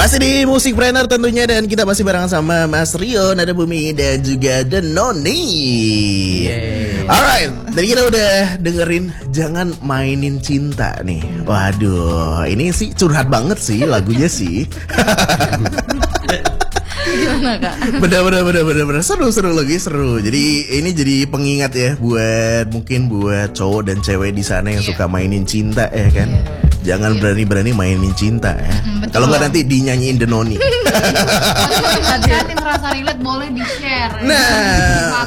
Masih di Musikpreneur tentunya, dan kita masih barengan sama Mas Rio, Nada Bumi, dan juga Denoni. Alright, tadi kita udah dengerin Jangan Mainin Cinta nih. Waduh, ini sih curhat banget sih lagunya sih. Gimana Kak? Bener seru lagi seru. Jadi ini jadi pengingat ya buat mungkin buat cowok dan cewek di sana yang suka mainin cinta ya kan. Jangan berani-berani mainin cinta ya. Kalau nggak nanti dinyanyiin Denoni. Hati-hati merasa relate boleh di-share. Nah,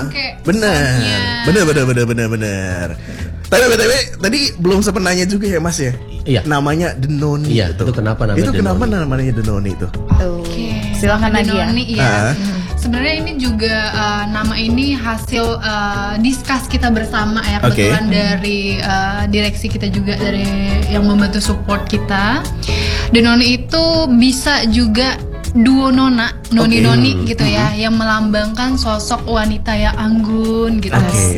bener. Tapi BTW tadi belum sempat nanya juga ya Mas ya. Iya. Namanya Denoni. Iya. Itu kenapa namanya Denoni? Denoni? Kenapa namanya Denoni itu? Silakan Nadia. Denoni ya. Sebenarnya ini juga nama ini hasil discuss kita bersama ya, kebetulan dari direksi kita juga, dari yang membantu support kita. Denoni itu bisa juga duo nona, noni gitu ya, yang melambangkan sosok wanita yang anggun gitu.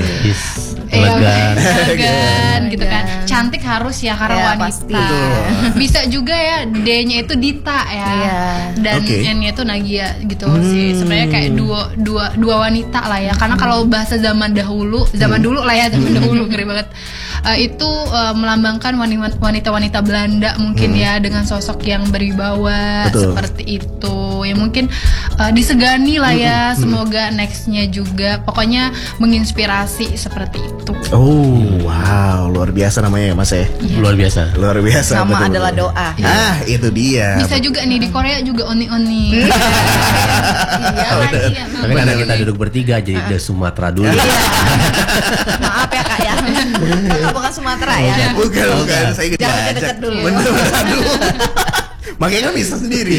Elegan gitu kan. Cantik harus ya karena wanita. Bisa juga ya D-nya itu Dita ya. Dan N-nya itu Nagia gitu sih. Sebenarnya kayak dua wanita lah ya. Karena kalau bahasa zaman dahulu lah ya, zaman dahulu ngeri banget. Itu melambangkan wanita-wanita Belanda mungkin ya, dengan sosok yang berwibawa seperti itu. Ya mungkin disegani lah ya. Semoga nextnya juga pokoknya menginspirasi seperti itu. Oh wow, luar biasa namanya ya Mas ya. Luar biasa. Sama adalah doa. Itu dia. Bisa juga nih di Korea juga oni. Tapi karena kita duduk bertiga jadi dari Sumatera dulu. Maaf ya Kak ya. Bukan Sumatera ya. Bukan. Saya jangan deket dulu. Bener. Makanya kan bisa sendiri.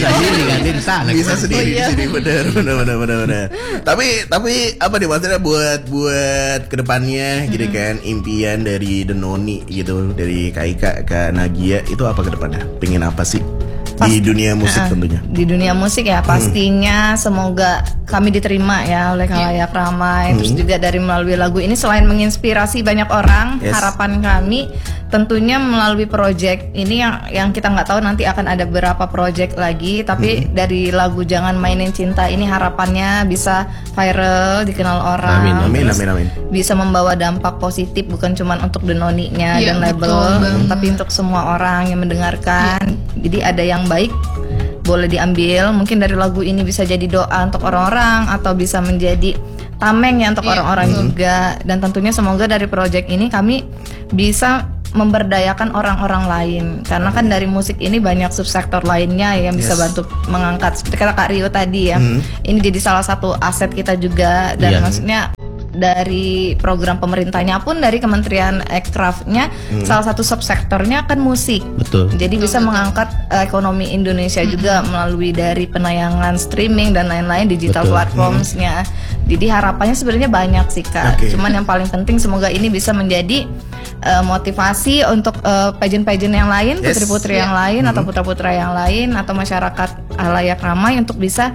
Bisa sendiri di sini. Bener. Tapi apa nih maksudnya buat kedepannya gitu kan, impian dari Denoni gitu, dari Kaika ke Nagia itu apa kedepannya? Pengen apa sih? Di dunia musik tentunya. Di dunia musik ya pastinya semoga kami diterima ya oleh khalayak ramai. Terus juga dari melalui lagu ini selain menginspirasi banyak orang, harapan kami tentunya melalui project ini yang kita nggak tahu nanti akan ada berapa project lagi, tapi dari lagu Jangan Mainin Cinta ini harapannya bisa viral, dikenal orang. Amin. Bisa membawa dampak positif bukan cuma untuk Denoninya dan label, tapi untuk semua orang yang mendengarkan. Jadi ada yang baik boleh diambil, mungkin dari lagu ini bisa jadi doa untuk orang-orang atau bisa menjadi tameng ya untuk orang-orang juga. Dan tentunya semoga dari project ini kami bisa memberdayakan orang-orang lain, karena kan dari musik ini banyak subsektor lainnya yang bisa bantu mengangkat, seperti kata Kak Rio tadi ya. Ini jadi salah satu aset kita juga, dan maksudnya dari program pemerintahnya pun dari Kementerian Aircraftnya salah satu subsektornya kan musik. Jadi bisa mengangkat ekonomi Indonesia juga melalui dari penayangan streaming dan lain-lain digital platformsnya. Jadi harapannya sebenarnya banyak sih Kak. Cuman yang paling penting semoga ini bisa menjadi motivasi untuk pageant-pageant yang lain, putri-putri yang lain atau putra-putra yang lain atau masyarakat halayak ramai untuk bisa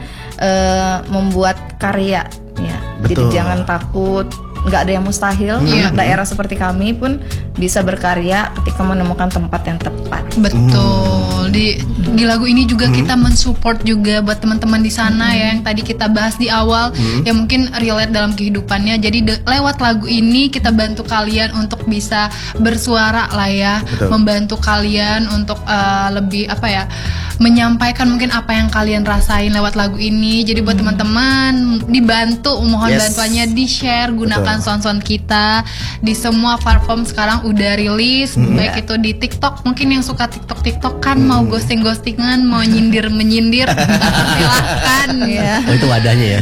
membuat karya ya. Jadi jangan takut, nggak ada yang mustahil. Daerah seperti kami pun bisa berkarya ketika menemukan tempat yang tepat. Betul. Di lagu ini juga kita mensupport juga buat teman-teman di sana ya, yang tadi kita bahas di awal, yang mungkin relate dalam kehidupannya. Jadi lewat lagu ini kita bantu kalian untuk bisa bersuara lah ya, membantu kalian untuk lebih menyampaikan mungkin apa yang kalian rasain lewat lagu ini. Jadi buat teman-teman dibantu, mohon bantuannya di-share, gunakan sound-sound kita di semua platform sekarang udah rilis, baik itu di TikTok, mungkin yang suka TikTok kan mau ghosting-ghostingan, mau menyindir silahkan ya. Itu wadahnya ya.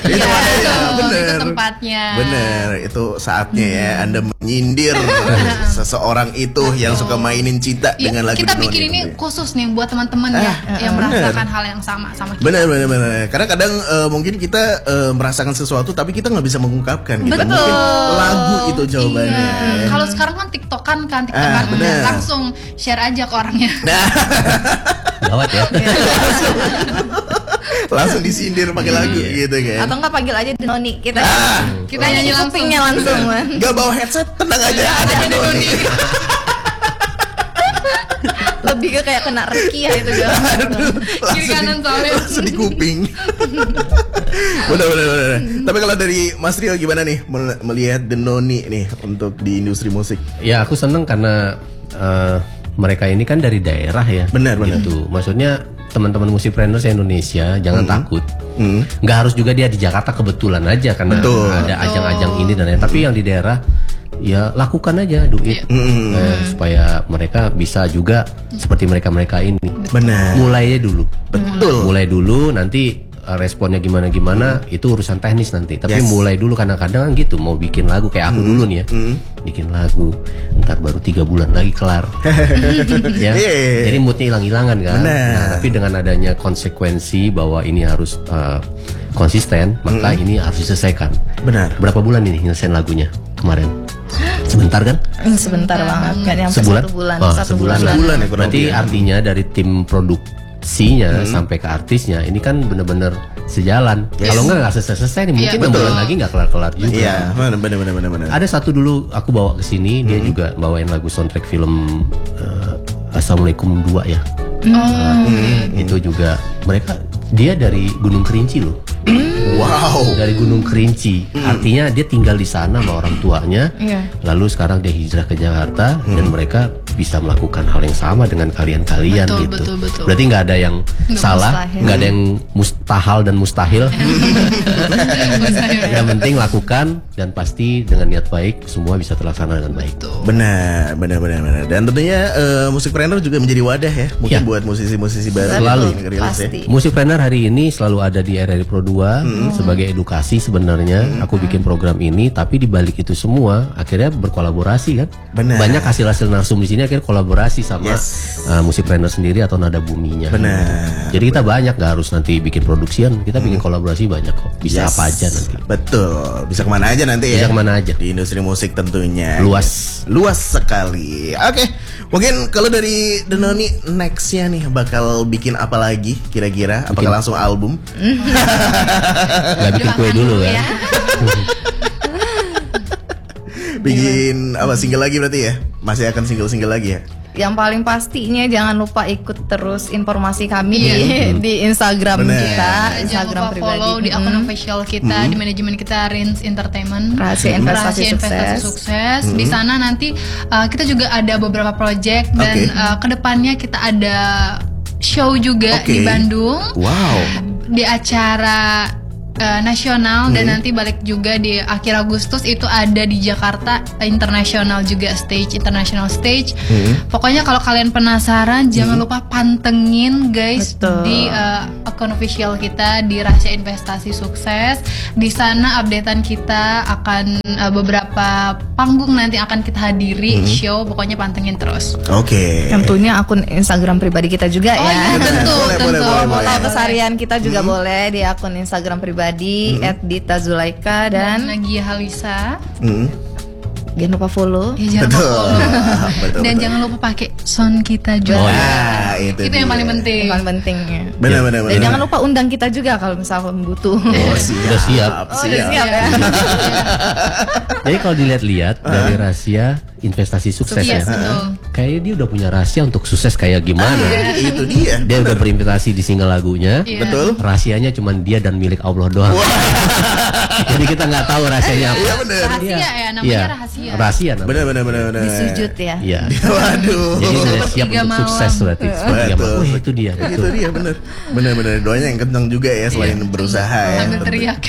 Itu tempatnya. Bener, itu saatnya ya Anda menyindir seseorang itu yang suka mainin cinta dengan lagu kita Denoni. Bikin ini khusus nih buat teman-teman ya yang merasakan hal yang sama kita. Bener. Karena kadang mungkin kita merasakan sesuatu tapi kita nggak bisa mengungkapkan gitu. Betul. Mungkin lagu itu jawabannya. Kalau sekarang kan TikTokan langsung share aja ke orangnya. Gawat ya. Langsung disindir pakai lagu gitu kan. Atau enggak panggil aja Denoni kita. Kita nyanyi langsung. Gak bawa headset, tenang aja ada Denoni. Lebih ke kayak kena rekiah itu gak. Kiri kanan soalnya. Langsung di kuping. Bener. Tapi kalau dari Mas Rio gimana nih melihat Denoni nih untuk di industri musik? Ya aku seneng karena mereka ini kan dari daerah ya. Benar. Gitu. Maksudnya teman-teman musikpreneurs Indonesia jangan takut. Nggak harus juga dia di Jakarta kebetulan aja karena ada ajang-ajang ini dan lain. Tapi yang di daerah ya lakukan aja do it supaya mereka bisa juga seperti mereka ini. Benar. Mulai dulu. Betul. Mulai dulu nanti responnya gimana itu urusan teknis nanti. Tapi mulai dulu kadang-kadang kan gitu mau bikin lagu kayak aku dulu nih ya. Bikin lagu ntar baru 3 bulan lagi kelar. Ya. Jadi moodnya hilang-hilangan kan. Nah, tapi dengan adanya konsekuensi bahwa ini harus konsisten, maka ini harus diselesaikan. Benar. Berapa bulan ini nyelesain lagunya kemarin? Sebentar kan? Sebentar banget. Gak nyampe Sebulan? 1 bulan. Oh, 1 sebulan. Sebulan ya, kurang Berarti lebih. artinya dari tim produksinya sampai ke artisnya ini kan bener-bener sejalan. Kalau nggak selesai nih mungkin 6 bulan lagi nggak kelar-kelar juga. Iya, benar. Ada satu dulu aku bawa ke sini, dia juga bawain lagu soundtrack film Assalamualaikum 2 ya. Itu juga dia dari Gunung Kerinci loh. Wow. Dari Gunung Kerinci. Artinya dia tinggal di sana sama orang tuanya. Lalu sekarang dia hijrah ke Jakarta dan mereka bisa melakukan hal yang sama dengan kalian-kalian gitu. Betul. Berarti nggak ada yang salah, nggak ada yang mustahil dan mustahil. Yang penting lakukan dan pasti dengan niat baik semua bisa terlaksana dengan baik. Benar. Dan tentunya musikpreneur juga menjadi wadah ya, mungkin buat musisi-musisi baru Selalu. yang ngerilis ya. Musikpreneur hari ini selalu ada di RRI Pro 2 sebagai edukasi sebenarnya. Aku bikin program ini, tapi di balik itu semua akhirnya berkolaborasi kan. Benar. Banyak hasil narsum di sini akhirnya kolaborasi sama musikpreneur sendiri atau nada buminya. Benar. Jadi kita banyak nggak harus nanti bikin produksian, kita bikin kolaborasi banyak kok. Bisa apa aja nanti. Betul. Bisa kemana aja nanti ya. Bisa kemana aja. Di industri musik tentunya. Luas sekali. Oke. Mungkin kalau dari Denoni nextnya nih bakal bikin apa lagi kira-kira? Apakah langsung album? Gak bikin kue dulu kan. Bikin apa single lagi berarti ya? Masih akan single lagi ya? Yang paling pastinya jangan lupa ikut terus informasi kami di Instagram kita, Jangan Instagram lupa pribadi. follow di akun official kita, di manajemen kita Rins Entertainment. Rahasia Investasi Sukses. Di sana nanti kita juga ada beberapa project dan kedepannya kita ada show juga di Bandung. Wow. Di acara nasional dan nanti balik juga di akhir Agustus itu ada di Jakarta international juga international stage. Pokoknya kalau kalian penasaran jangan lupa pantengin guys. Betul. Di akun official kita di Rahasia Investasi Sukses. Di sana updatean kita akan beberapa panggung nanti akan kita hadiri show. Pokoknya pantengin terus. Oke. Tentunya akun Instagram pribadi kita juga ya. Iya, tentu. Boleh. Mau tahu keseharian kita juga boleh di akun Instagram pribadi @ditazulaika dan Nagia Halisa. jangan lupa follow. Ya, jangan lupa follow. Betul. Dan jangan lupa pakai sound kita juga. Itu yang paling penting. Yang paling pentingnya. Benar. Dan jangan lupa undang kita juga kalau misalkan butuh. Udah siap. Udah siap ya. Jadi kalau dilihat-lihat dari rahasia investasi sukses ya, betul. kayaknya dia udah punya rahasia untuk sukses kayak gimana. Itu dia. Dia udah berinvestasi di single lagunya. Betul. Rahasianya cuma dia dan milik Allah doang. Jadi kita nggak tahu rahasianya apa. Iya benar. Rahasia ya, namanya rahasia. Rahasia namanya. Benar. Disujud ya. Iya. Waduh. Jadi sudah siap Sepertiga untuk malam. sukses berarti. Sepertiga Betul. malam. Wah, itu dia. Itu dia benar. Doanya yang kencang juga ya selain berusaha ya. Sambil teriak.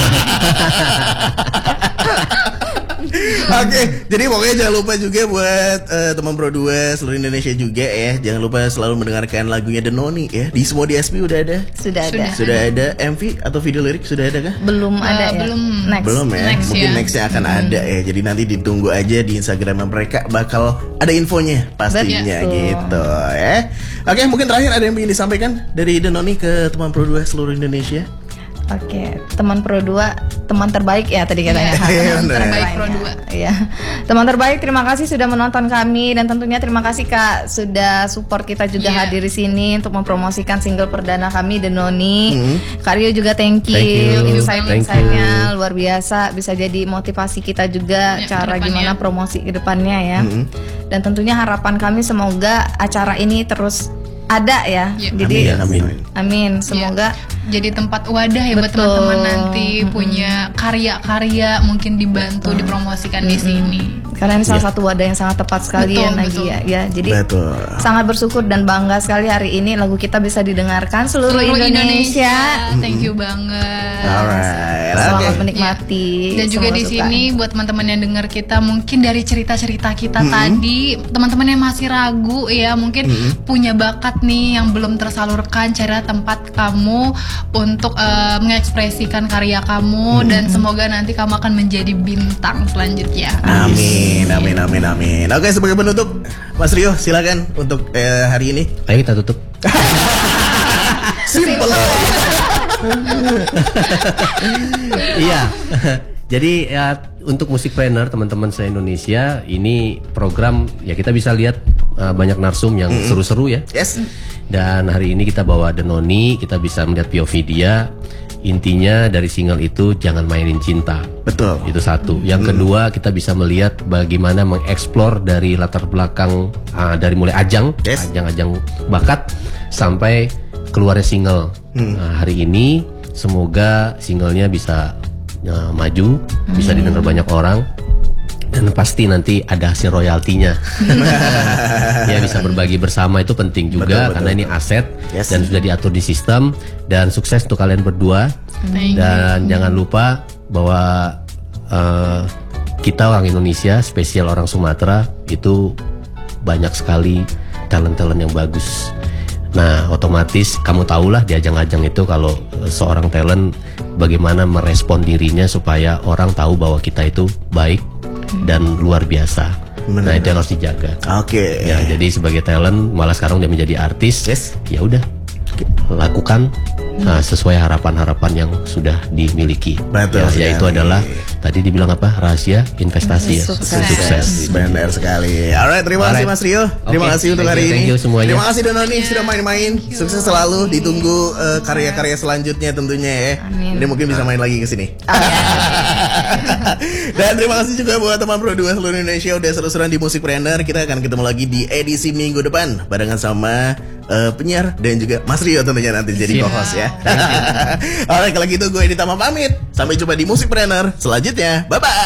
Oke, jadi pokoknya jangan lupa juga buat teman Pro 2 seluruh Indonesia juga ya. Jangan lupa selalu mendengarkan lagunya Denoni ya. Di semua DSP udah ada. Sudah ada. MV atau video lirik sudah ada kah? Belum ada ya. belum. Next. Belum ya. Next Mungkin ya. nextnya akan ada ya. Jadi nanti ditunggu aja di Instagram mereka bakal ada infonya pastinya Betul. gitu ya. Oke, mungkin terakhir ada yang ingin disampaikan dari Denoni ke teman Pro 2 seluruh Indonesia. Oke, teman Pro 2, teman terbaik ya tadi katanya. Teman terbaik Pro 2. Iya. Teman terbaik, terima kasih sudah menonton kami dan tentunya terima kasih Kak sudah support kita juga hadir di sini untuk mempromosikan single perdana kami Denoni. Kak Rio juga thank you. Insight-insightnya luar biasa, bisa jadi motivasi kita juga cara gimana promosi ke depannya ya. Dan tentunya harapan kami semoga acara ini terus ada ya. Jadi amin. Semoga jadi tempat wadah ya buat teman-teman nanti punya karya-karya mungkin dibantu dipromosikan di sini. Karena ini salah satu wadah yang sangat tepat sekali ya Nagia ya. Jadi sangat bersyukur dan bangga sekali hari ini lagu kita bisa didengarkan seluruh Indonesia. Thank you banget. Alright. Selamat menikmati. Dan juga di sini buat teman-teman yang dengar kita mungkin dari cerita-cerita kita tadi, teman-teman yang masih ragu ya, mungkin punya bakat nih yang belum tersalurkan, cari tempat kamu untuk mengekspresikan karya kamu dan semoga nanti kamu akan menjadi bintang selanjutnya. Amin. Oke, sebagai penutup Mas Rio silakan untuk hari ini. Ayo kita tutup. Simple. Iya. Jadi ya untuk Musikpreneur teman-teman se-Indonesia, ini program ya kita bisa lihat banyak narsum yang seru-seru ya. Yes. Dan hari ini kita bawa Denoni, kita bisa melihat POV dia. Intinya dari single itu jangan mainin cinta. Betul. Itu satu. Yang kedua kita bisa melihat bagaimana mengeksplor dari latar belakang dari mulai ajang bakat sampai keluarnya single. Hari ini semoga singlenya bisa maju, bisa didengar banyak orang. Dan pasti nanti ada hasil royaltinya. Ya bisa berbagi bersama itu penting juga karena ini aset dan sudah diatur di sistem. Dan sukses untuk kalian berdua. Dan jangan lupa bahwa kita orang Indonesia, spesial orang Sumatera itu banyak sekali talent-talent yang bagus. Nah otomatis kamu tahulah di ajang-ajang itu kalau seorang talent bagaimana merespon dirinya supaya orang tahu bahwa kita itu baik dan luar biasa. Nah itu yang harus dijaga. Oke. Ya jadi sebagai talent malah sekarang udah menjadi artis. Ya udah lakukan sesuai harapan-harapan yang sudah dimiliki. Betul. Ya, yaitu adalah tadi dibilang apa? Rahasia investasi ya. Sukses. Benar sekali. Alright, terima kasih Mas Rio. Terima kasih untuk hari ini. Thank you semuanya. Terima kasih Denoni sudah main-main. Sukses selalu. Ditunggu karya-karya selanjutnya tentunya ya. Ini mungkin bisa main lagi ke sini. Dan terima kasih juga buat teman Pro 2 seluruh Indonesia udah seru-seruan di Musikpreneur. Kita akan ketemu lagi di edisi minggu depan barengan sama penyiar dan juga Mas Rio tentunya nanti jadi co-host ya. Alright, kalau gitu gue Edi Tama pamit. Sampai jumpa di Musikpreneur selanjutnya. Bye bye.